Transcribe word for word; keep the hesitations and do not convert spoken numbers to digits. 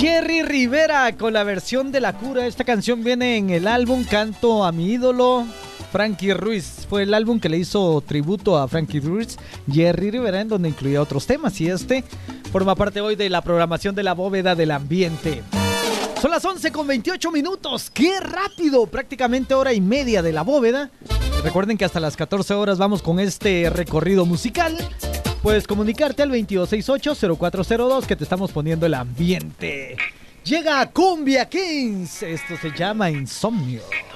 Jerry Rivera con la versión de La Cura. Esta canción viene en el álbum Canto a mi ídolo, Frankie Ruiz. Fue el álbum que le hizo tributo a Frankie Ruiz, Jerry Rivera, en donde incluía otros temas. Y este forma parte hoy de la programación de la bóveda del ambiente. Son las once con veintiocho minutos. ¡Qué rápido! Prácticamente hora y media de la bóveda. Recuerden que hasta las catorce horas vamos con este recorrido musical. Puedes comunicarte al veintidós sesenta y ocho cero cuatro cero dos que te estamos poniendo el ambiente. Llega Cumbia Kings. Esto se llama Insomnio.